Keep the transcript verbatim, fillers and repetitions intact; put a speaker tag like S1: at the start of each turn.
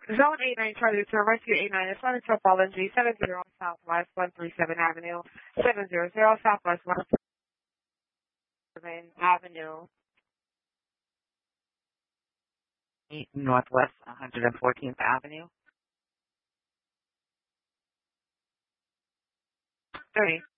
S1: Zone eight nine Charlie to Rescue eight nine is running to Fallen G seven zero Southwest one thirty-seven Avenue, seven hundred Southwest one thirty-seven Avenue.
S2: Northwest one hundred fourteenth Avenue.
S1: Sorry.